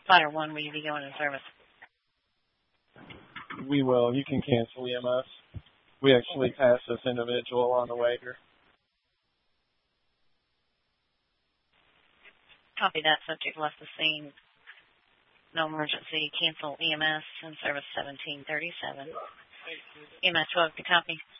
Spotter 1, will you be going in service? We will. You can cancel EMS. We actually passed this individual on the way here. Copy that. Subject left the scene. No emergency. Cancel EMS in service 1737. EMS 12, copy.